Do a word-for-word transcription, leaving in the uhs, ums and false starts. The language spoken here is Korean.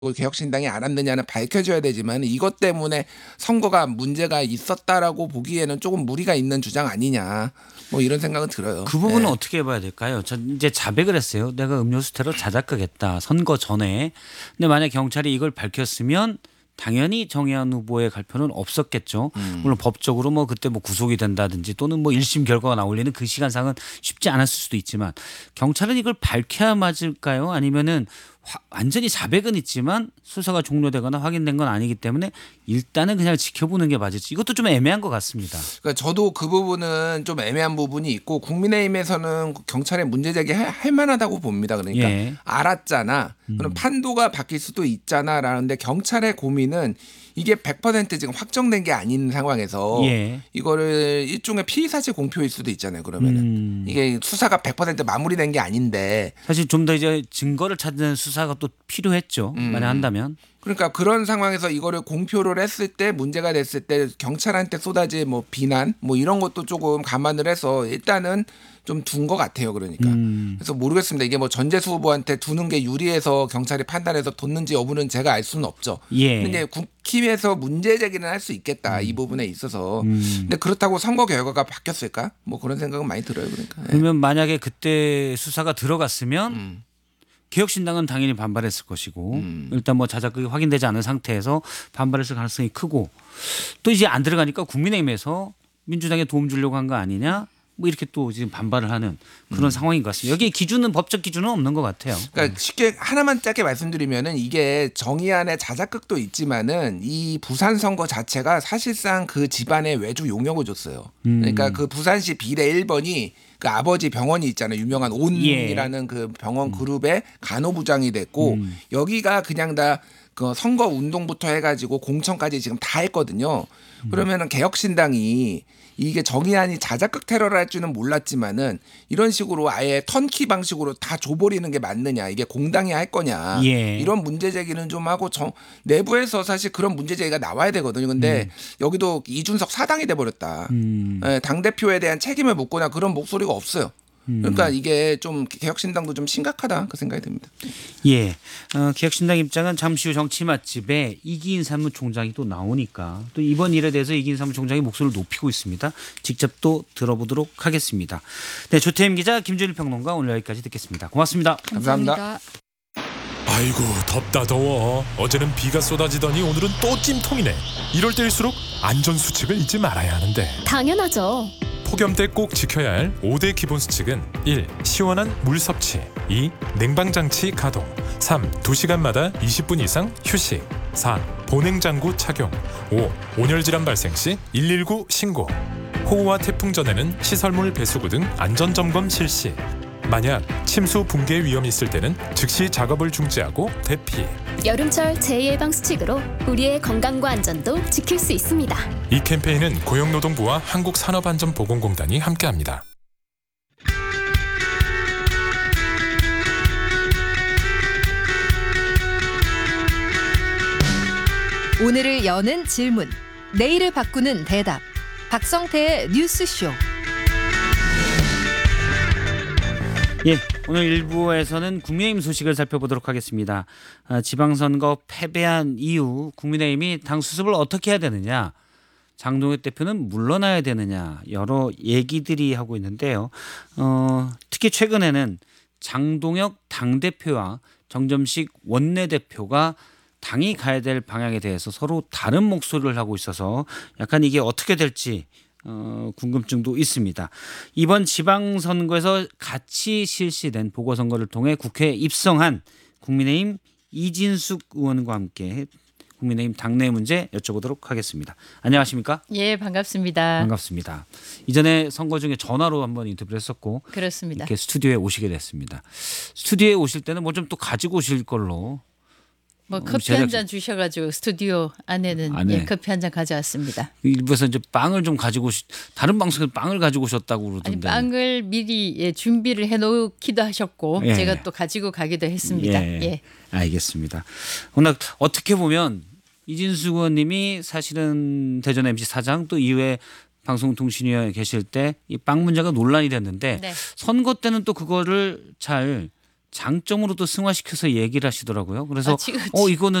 개혁신당이 알았느냐는 밝혀져야 되지만 이것 때문에 선거가 문제가 있었다라고 보기에는 조금 무리가 있는 주장 아니냐 뭐 이런 생각은 들어요. 그 부분은 네. 어떻게 봐야 될까요? 저 이제 자백을 했어요. 내가 음료수 테러 자작극했다. 선거 전에. 근데 만약 경찰이 이걸 밝혔으면 당연히 정의안 후보의 갈표는 없었겠죠. 음. 물론 법적으로 뭐 그때 뭐 구속이 된다든지 또는 뭐 일 심 결과가 나올리는 그 시간상은 쉽지 않았을 수도 있지만 경찰은 이걸 밝혀야 맞을까요? 아니면은 화, 완전히 자백은 있지만 수사가 종료되거나 확인된 건 아니기 때문에 일단은 그냥 지켜보는 게 맞을지 이것도 좀 애매한 것 같습니다. 그러니까 저도 그 부분은 좀 애매한 부분이 있고 국민의힘에서는 경찰에 문제 제기할 할 만하다고 봅니다. 그러니까 예. 알았잖아. 그럼 판도가 바뀔 수도 있잖아라는데 경찰의 고민은 이게 백 퍼센트 지금 확정된 게 아닌 상황에서 예. 이거를 일종의 피의사실 공표일 수도 있잖아요. 그러면은 음. 이게 수사가 백 퍼센트 마무리된 게 아닌데 사실 좀 더 이제 증거를 찾는 수사가 또 필요했죠. 음. 만약 한다면. 그러니까 그런 상황에서 이거를 공표를 했을 때 문제가 됐을 때 경찰한테 쏟아질 뭐 비난 뭐 이런 것도 조금 감안을 해서 일단은 좀 둔 것 같아요. 그러니까 음. 그래서 모르겠습니다. 이게 뭐 전재수 후보한테 두는 게 유리해서 경찰이 판단해서 뒀는지 여부는 제가 알 수는 없죠. 예. 근데 국힘에서 문제 제기는 할 수 있겠다 이 부분에 있어서. 음. 근데 그렇다고 선거 결과가 바뀌었을까? 뭐 그런 생각은 많이 들어요. 그러니까. 예. 그러면 만약에 그때 수사가 들어갔으면 음. 개혁신당은 당연히 반발했을 것이고 음. 일단 뭐 자작극이 확인되지 않은 상태에서 반발했을 가능성이 크고 또 이제 안 들어가니까 국민의힘에서 민주당에 도움 주려고 한 거 아니냐 뭐 이렇게 또 지금 반발을 하는 그런 음. 상황인 것 같습니다. 여기 기준은 법적 기준은 없는 것 같아요. 그러니까 쉽게 하나만 짧게 말씀드리면은 이게 정의안의 자작극도 있지만은 이 부산 선거 자체가 사실상 그 집안의 외주 용역을 줬어요. 그러니까 음. 그 부산시 비례 일 번이 그 아버지 병원이 있잖아요. 유명한 온이라는 예. 그 병원 그룹의 간호부장이 됐고 음. 여기가 그냥 다 그 선거 운동부터 해가지고 공천까지 지금 다 했거든요. 그러면은 개혁신당이 이게 정의안이 자작극 테러를 할 줄은 몰랐지만은 이런 식으로 아예 턴키 방식으로 다 줘버리는 게 맞느냐 이게 공당이 할 거냐 예. 이런 문제 제기는 좀 하고 정, 내부에서 사실 그런 문제 제기가 나와야 되거든요. 근데 음. 여기도 이준석 사당이 돼버렸다. 음. 예, 당 대표에 대한 책임을 묻거나 그런 목소리가 없어요. 그러니까 이게 좀 개혁신당도 좀 심각하다 그 생각이 듭니다. 예, 어, 개혁신당 입장은 잠시 후 정치 맛집에 이기인 사무총장이 또 나오니까 또 이번 일에 대해서 이기인 사무총장이 목소리를 높이고 있습니다. 직접 또 들어보도록 하겠습니다. 네, 조태임 기자, 김준일 평론가 오늘 여기까지 듣겠습니다. 고맙습니다. 감사합니다. 감사합니다. 아이고 덥다 더워. 어제는 비가 쏟아지더니 오늘은 또 찜통이네. 이럴 때일수록 안전수칙을 잊지 말아야 하는데. 당연하죠. 폭염 때 꼭 지켜야 할 오 대 기본 수칙은 일. 시원한 물 섭취, 이. 냉방장치 가동, 삼. 두 시간마다 이십 분 이상 휴식, 사. 보냉장구 착용, 오. 온열질환 발생 시 일일구 신고. 호우와 태풍 전에는 시설물 배수구 등 안전점검 실시. 만약 침수 붕괴 위험이 있을 때는 즉시 작업을 중지하고 대피. 여름철 재예방 수칙으로 우리의 건강과 안전도 지킬 수 있습니다. 이 캠페인은 고용노동부와 한국산업안전보건공단이 함께합니다. 오늘을 여는 질문, 내일을 바꾸는 대답. 박성태의 뉴스쇼. 예, 오늘 일 부에서는 국민의힘 소식을 살펴보도록 하겠습니다. 아, 지방선거 패배한 이후 국민의힘이 당 수습을 어떻게 해야 되느냐, 장동혁 대표는 물러나야 되느냐 여러 얘기들이 하고 있는데요. 어, 특히 최근에는 장동혁 당대표와 정점식 원내대표가 당이 가야 될 방향에 대해서 서로 다른 목소리를 하고 있어서 약간 이게 어떻게 될지 어, 궁금증도 있습니다. 이번 지방선거에서 같이 실시된 보궐선거를 통해 국회에 입성한 국민의힘 이진숙 의원과 함께 국민의힘 당내 문제 여쭤보도록 하겠습니다. 안녕하십니까? 예, 반갑습니다. 반갑습니다. 이전에 선거 중에 전화로 한번 인터뷰를 했었고 그렇습니다. 이렇게 스튜디오에 오시게 됐습니다. 스튜디오에 오실 때는 뭐 좀 또 가지고 오실 걸로. 뭐 어, 커피 제작진- 한 잔 주셔가지고 스튜디오 안에는 안에. 예, 커피 한 잔 가져왔습니다. 일부에서 이제 빵을 좀 가지고 오시, 다른 방송에서 빵을 가지고 오셨다고 아니 그러던데. 빵을 미리 예, 준비를 해놓기도 하셨고 예. 제가 또 가지고 가기도 했습니다. 예, 예. 알겠습니다. 오늘 어떻게 보면 이진숙 의원님이 사실은 대전 엠씨 사장 또 이후에 방송통신위원회 계실 때 이 빵 문제가 논란이 됐는데 네. 선거 때는 또 그거를 잘 장점으로도 승화시켜서 얘기를 하시더라고요. 그래서 아, 지금 어 이거는